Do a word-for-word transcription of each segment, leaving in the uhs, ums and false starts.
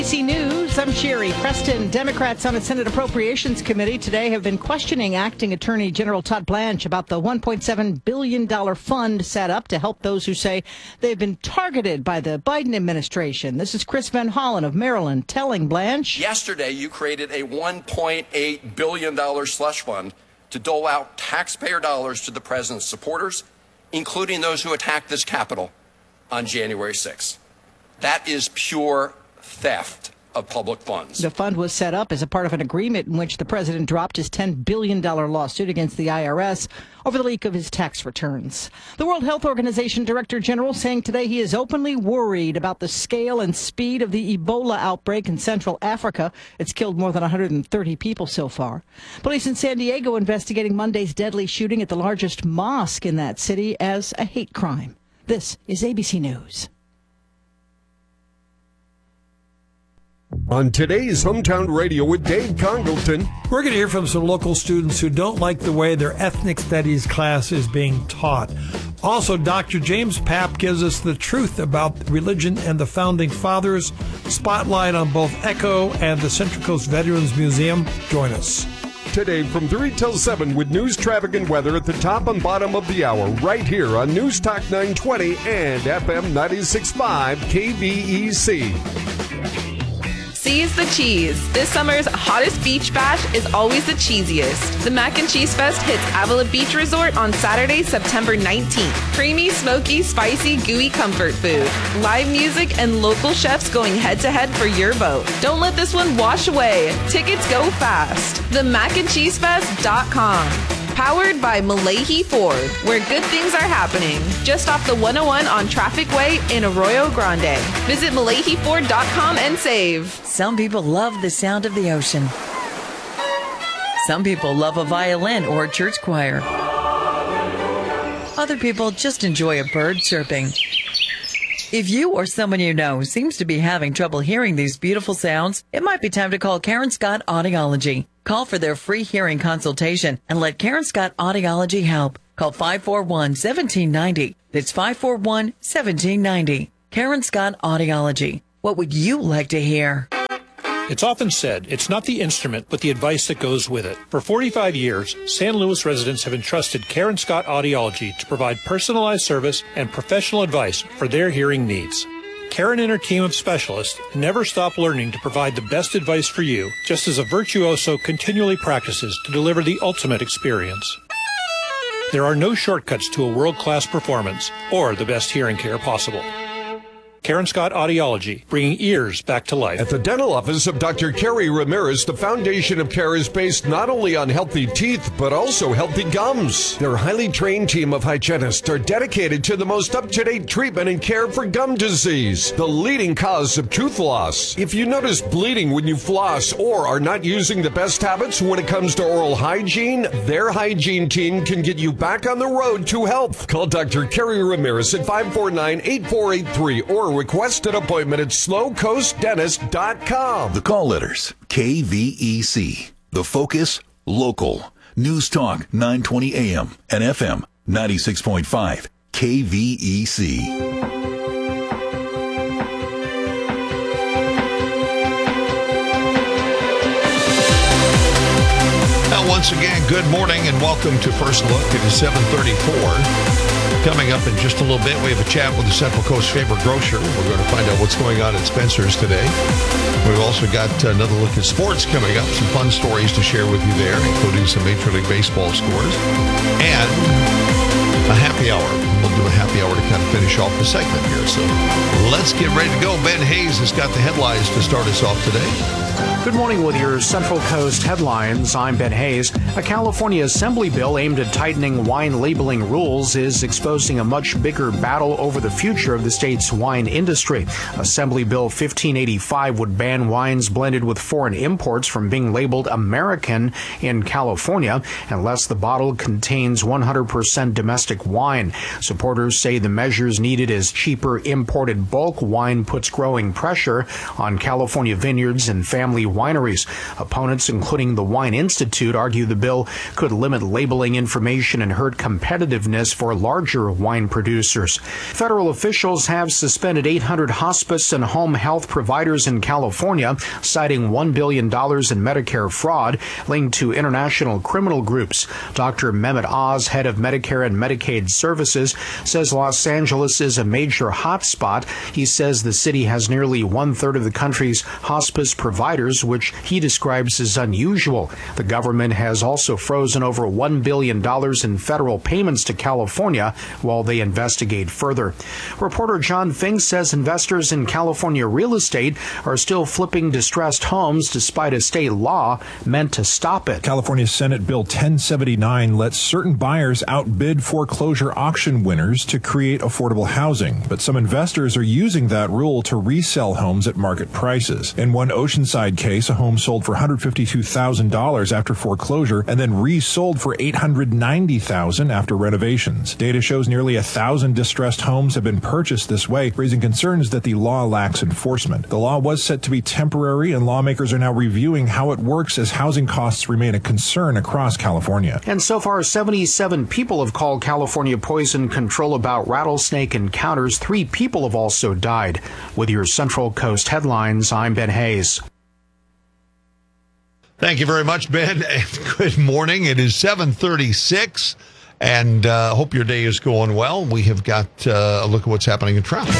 A B C News, I'm Sherry Preston. Democrats on the Senate Appropriations Committee today have been questioning Acting Attorney General Todd Blanche about the one point seven billion dollars fund set up to help those who say they've been targeted by the Biden administration. This is Chris Van Hollen of Maryland telling Blanche. Yesterday, you created a one point eight billion dollars slush fund to dole out taxpayer dollars to the president's supporters, including those who attacked this Capitol on January sixth. That is pure theft of public funds. The fund was set up as a part of an agreement in which the president dropped his ten billion dollars lawsuit against the I R S over the leak of his tax returns. The World Health Organization Director General saying today he is openly worried about the scale and speed of the Ebola outbreak in Central Africa. It's killed more than one hundred thirty people so far. Police in San Diego investigating Monday's deadly shooting at the largest mosque in that city as a hate crime. This is A B C News. On today's Hometown Radio with Dave Congleton. We're going to hear from some local students who don't like the way their ethnic studies class is being taught. Also, Doctor James Papp gives us the truth about religion and the Founding Fathers. Spotlight on both ECHO and the Central Coast Veterans Museum. Join us. Today from three till seven with news, traffic, and weather at the top and bottom of the hour right here on News Talk nine twenty and F M ninety-six point five K V E C. Seize the cheese. This summer's hottest beach bash is always the cheesiest. The Mac and Cheese Fest hits Avila Beach Resort on Saturday, September nineteenth. Creamy, smoky, spicy, gooey comfort food. Live music and local chefs going head-to-head for your vote. Don't let this one wash away. Tickets go fast. the mac and cheese fest dot com. Powered by Malahi Ford, where good things are happening. Just off the one oh one on Traffic Way in Arroyo Grande. Visit Malahi Ford dot com and save. Some people love the sound of the ocean. Some people love a violin or a church choir. Other people just enjoy a bird chirping. If you or someone you know seems to be having trouble hearing these beautiful sounds, it might be time to call Karen Scott Audiology. Call for their free hearing consultation and let Karen Scott Audiology help. Call five four one, one seven nine zero. That's five four one, one seven nine zero. Karen Scott Audiology. What would you like to hear? It's often said it's not the instrument, but the advice that goes with it. For forty-five years, San Luis residents have entrusted Karen Scott Audiology to provide personalized service and professional advice for their hearing needs. Karen and her team of specialists never stop learning to provide the best advice for you, just as a virtuoso continually practices to deliver the ultimate experience. There are no shortcuts to a world-class performance or the best hearing care possible. Karen Scott Audiology, bringing ears back to life. At the dental office of Doctor Kerry Ramirez, the foundation of care is based not only on healthy teeth, but also healthy gums. Their highly trained team of hygienists are dedicated to the most up-to-date treatment and care for gum disease, the leading cause of tooth loss. If you notice bleeding when you floss or are not using the best habits when it comes to oral hygiene, their hygiene team can get you back on the road to health. Call Doctor Kerry Ramirez at five four nine, eight four eight three or request an appointment at slow coast dentist dot com. The call letters, K V E C. The Focus, local. News Talk nine twenty A M and F M ninety-six point five K V E C. Well, once again, good morning and welcome to First Look. It is seven thirty-four. Coming up in just a little bit, we have a chat with the Central Coast favorite grocer. We're going to find out what's going on at Spencer's today. We've also got another look at sports coming up, some fun stories to share with you there, including some Major League Baseball scores, and a happy hour. We'll do a happy hour to kind of finish off the segment here. So let's get ready to go. Ben Hayes has got the headlines to start us off today. Good morning with your Central Coast headlines. I'm Ben Hayes. A California Assembly bill aimed at tightening wine labeling rules is exposing a much bigger battle over the future of the state's wine industry. Assembly Bill fifteen eighty-five would ban wines blended with foreign imports from being labeled American in California unless the bottle contains one hundred percent domestic wine. So Supporters say the measures needed as cheaper imported bulk wine puts growing pressure on California vineyards and family wineries. Opponents, including the Wine Institute, argue the bill could limit labeling information and hurt competitiveness for larger wine producers. Federal officials have suspended eight hundred hospice and home health providers in California, citing one billion dollars in Medicare fraud linked to international criminal groups. Doctor Mehmet Oz, head of Medicare and Medicaid Services, says Los Angeles is a major hotspot. He says the city has nearly one-third of the country's hospice providers, which he describes as unusual. The government has also frozen over one billion dollars in federal payments to California while they investigate further. Reporter John Fink says investors in California real estate are still flipping distressed homes despite a state law meant to stop it. California Senate Bill ten seventy-nine lets certain buyers outbid foreclosure auction winners to create affordable housing, but some investors are using that rule to resell homes at market prices. In one Oceanside case, a home sold for one hundred fifty-two thousand dollars after foreclosure and then resold for eight hundred ninety thousand dollars after renovations. Data shows nearly a thousand distressed homes have been purchased this way, raising concerns that the law lacks enforcement. The law was set to be temporary, and lawmakers are now reviewing how it works as housing costs remain a concern across California. And so far, seventy-seven people have called California Poison Control about rattlesnake encounters. Three people have also died. With your Central Coast headlines, I'm Ben Hayes. Thank you very much, Ben. Good morning. It is seven thirty-six, and I uh, hope your day is going well. We have got uh, a look at what's happening in traffic.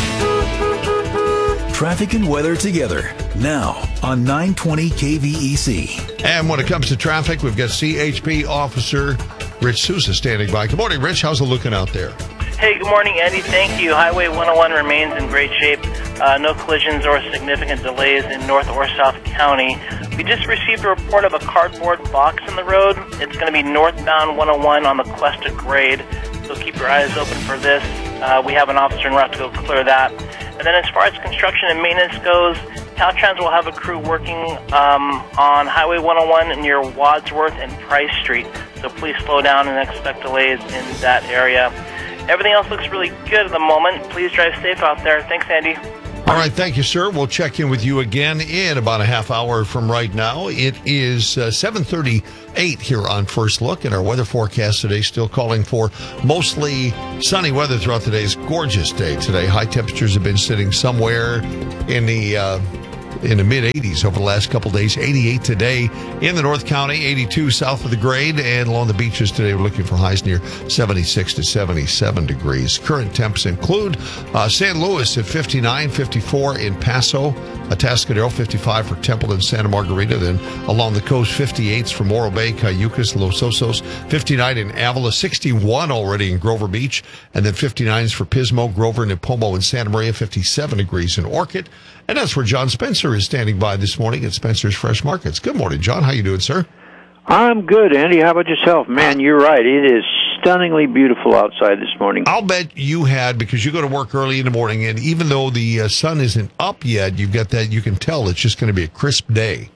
Traffic and weather together now on nine twenty K V E C. And when it comes to traffic, we've got C H P Officer Rich Sousa standing by. Good morning, Rich. How's it looking out there? Hey, good morning, Andy. Thank you. Highway one oh one remains in great shape. Uh, no collisions or significant delays in North or South County. We just received a report of a cardboard box in the road. It's going to be northbound one oh one on the Cuesta grade, so keep your eyes open for this. Uh, we have an officer en route to go clear that. And then as far as construction and maintenance goes, Caltrans will have a crew working um, on Highway one oh one near Wadsworth and Price Street, so please slow down and expect delays in that area. Everything else looks really good at the moment. Please drive safe out there. Thanks, Andy. All right, thank you, sir. We'll check in with you again in about a half hour from right now. It is uh, seven thirty-eight here on First Look, and our weather forecast today still calling for mostly sunny weather throughout today's gorgeous day today. High temperatures have been sitting somewhere in the uh, in the mid eighties over the last couple days. eighty-eight today in the North County, eighty-two south of the grade, and along the beaches today we're looking for highs near seventy-six to seventy-seven degrees. Current temps include uh, San Luis at fifty-nine, fifty-four in Paso, Atascadero, fifty-five for Templeton, Santa Margarita. Then along the coast, fifty-eights for Morro Bay, Cayucas, Los Osos, fifty-nine in Avila, sixty-one already in Grover Beach, and then fifty-nines for Pismo, Grover, Nipomo, and Santa Maria, fifty-seven degrees in Orchid. And that's where John Spencer is standing by this morning at Spencer's Fresh Markets. Good morning, John. How you doing, sir? I'm good, Andy. How about yourself? Man, you're right. It is stunningly beautiful outside this morning. I'll bet you had, because you go to work early in the morning, and even though the uh, sun isn't up yet, you've got that, you can tell it's just going to be a crisp day.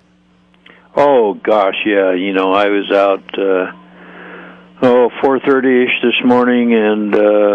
Oh, gosh, yeah. You know, I was out, uh, oh, four thirty-ish this morning, and,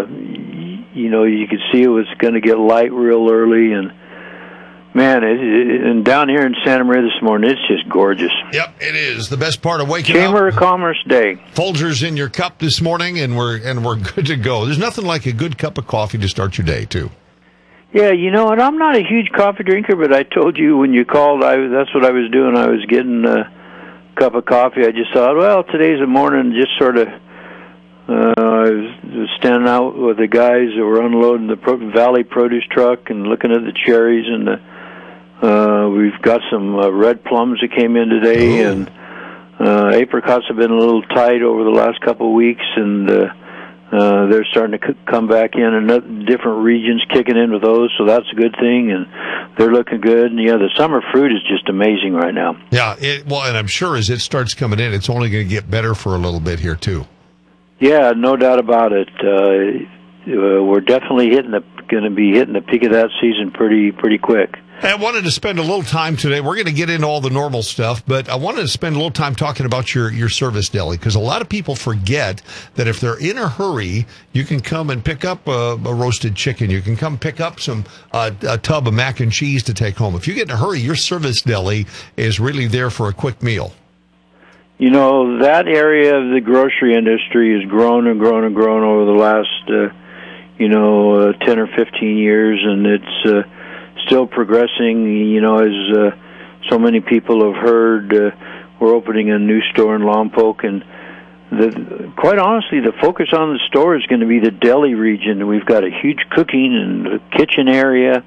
uh, you know, you could see it was going to get light real early, and man, it, it, and down here in Santa Maria this morning, it's just gorgeous. Yep, it is. The best part of waking Chamber up. Chamber of Commerce Day. Folgers in your cup this morning, and we're and we're good to go. There's nothing like a good cup of coffee to start your day, too. Yeah, you know, and I'm not a huge coffee drinker, but I told you when you called, I that's what I was doing. I was getting a cup of coffee. I just thought, well, today's the morning, just sort of, uh, I was standing out with the guys that were unloading the Pro- Valley produce truck and looking at the cherries and the Uh, we've got some uh, red plums that came in today, Ooh. and uh, apricots have been a little tight over the last couple of weeks, and uh, uh, they're starting to c- come back in, and different regions kicking in with those, so that's a good thing, and they're looking good. And yeah, the summer fruit is just amazing right now. Yeah, it, well, and I'm sure as it starts coming in, it's only going to get better for a little bit here too. Yeah, no doubt about it. Uh, uh, we're definitely hitting the going to be hitting the peak of that season pretty pretty quick. I wanted to spend a little time today. We're going to get into all the normal stuff, but I wanted to spend a little time talking about your, your service deli, because a lot of people forget that if they're in a hurry, you can come and pick up a, a roasted chicken. You can come pick up some uh, a tub of mac and cheese to take home. If you get in a hurry, your service deli is really there for a quick meal. You know, that area of the grocery industry has grown and grown and grown over the last, uh, you know, uh, ten or fifteen years, and it's uh, still progressing. You know, as uh, so many people have heard, uh, we're opening a new store in Lompoc, and the, quite honestly, the focus on the store is going to be the deli region. We've got a huge cooking and kitchen area.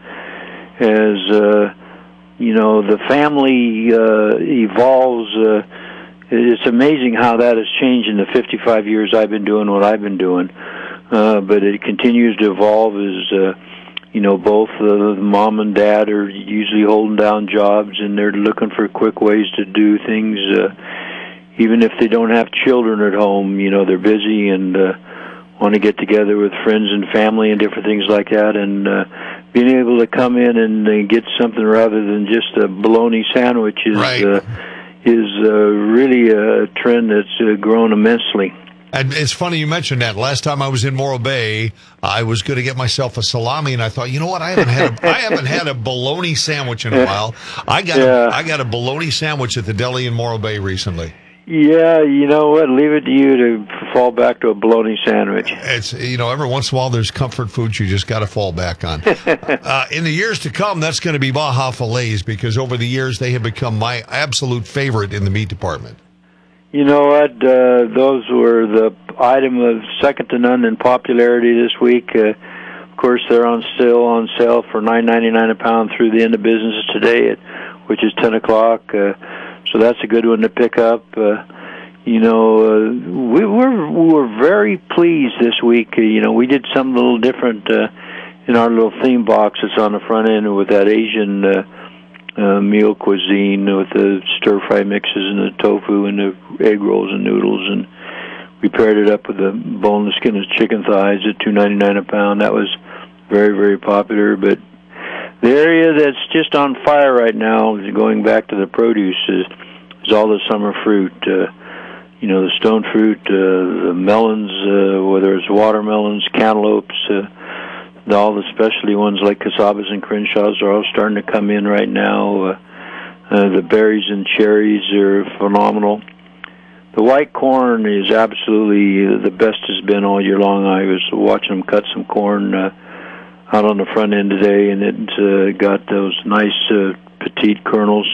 As uh, you know, the family uh, evolves. Uh, it's amazing how that has changed in the fifty-five years I've been doing what I've been doing. Uh, but it continues to evolve as, uh, you know, both uh, mom and dad are usually holding down jobs, and they're looking for quick ways to do things. Uh, even if they don't have children at home, you know, they're busy and uh, want to get together with friends and family and different things like that. And uh, being able to come in and uh, get something rather than just a bologna sandwich is, right. uh, is uh, really a trend that's uh, grown immensely. And it's funny you mentioned that. Last time I was in Morro Bay, I was going to get myself a salami, and I thought, you know what? I haven't had a, I haven't had a bologna sandwich in a while. I got yeah. a, I got a bologna sandwich at the deli in Morro Bay recently. Yeah, you know what? Leave it to you to fall back to a bologna sandwich. It's, you know, every once in a while there's comfort foods you just got to fall back on. uh, in the years to come, that's going to be Baja Fillets, because over the years they have become my absolute favorite in the meat department. You know what? Uh, those were the item of second to none in popularity this week. Uh, of course, they're on still on sale for nine ninety-nine a pound through the end of business today, at, which is ten o'clock. Uh, so that's a good one to pick up. Uh, you know, uh, we were we were very pleased this week. Uh, you know, we did something a little different uh, in our little theme box that's on the front end with that Asian Uh, Uh, meal cuisine with the stir-fry mixes and the tofu and the egg rolls and noodles, and we paired it up with the boneless skinless chicken thighs at two ninety-nine a pound. That was very, very popular. But the area that's just on fire right now, going back to the produce, is, is all the summer fruit. Uh, you know, the stone fruit, uh, the melons, uh, whether it's watermelons, cantaloupes, uh, all the specialty ones like casabas and crenshaws are all starting to come in right now. Uh, uh, the berries and cherries are phenomenal. The white corn is absolutely uh, the best it's been all year long. I was watching them cut some corn uh, out on the front end today, and it uh, got those nice uh, petite kernels.